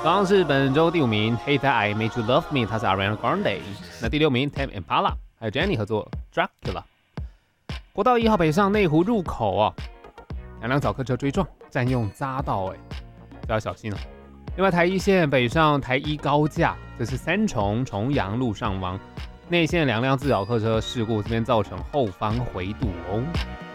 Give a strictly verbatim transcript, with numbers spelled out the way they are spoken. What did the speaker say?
刚刚是本周第五名 Hey That I Made You Love Me， 它是 Ariana Grande。那第六名 Tame Impala 还有 Jenny 合作 Dracula。国道一号北上内湖入口啊，两辆小客车追撞，占用匝道，哎，这要小心了。另外台一线北上台一高架，这是三重重阳路上方内线两辆自小客车事故，这边造成后方回堵哦。